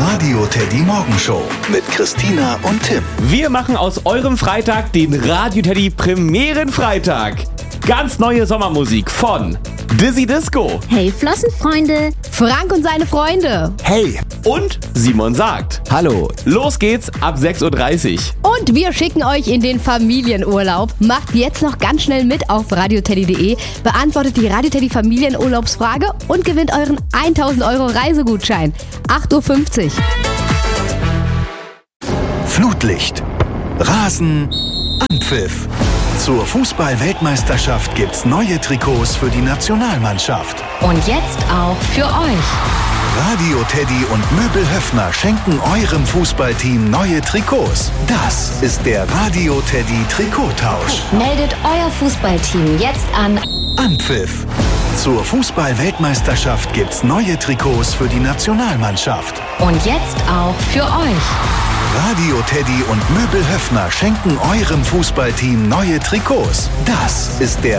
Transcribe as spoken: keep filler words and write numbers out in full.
Radio Teddy Morgenshow mit Christina und Tim. Wir machen aus eurem Freitag den Radio Teddy Premierenfreitag. Ganz neue Sommermusik von Dizzy Disco. Hey Flossenfreunde. Frank und seine Freunde. Hey. Und Simon sagt. Hallo. Los geht's ab sechs Uhr dreißig. Und wir schicken euch in den Familienurlaub. Macht jetzt noch ganz schnell mit auf radioteddy punkt de, beantwortet die Radio Teddy Familienurlaubsfrage und gewinnt euren tausend Euro Reisegutschein. acht Uhr fünfzig. Flutlicht, Rasen, Anpfiff. Zur Fußball-Weltmeisterschaft gibt's neue Trikots für die Nationalmannschaft. Und jetzt auch für euch. Radio Teddy und Möbel Höffner schenken eurem Fußballteam neue Trikots. Das ist der Radio Teddy Trikottausch. Meldet euer Fußballteam jetzt an Anpfiff. Zur Fußball-Weltmeisterschaft gibt's neue Trikots für die Nationalmannschaft. Und jetzt auch für euch. Radio Teddy und Möbel Höffner schenken eurem Fußballteam neue Trikots. Das ist der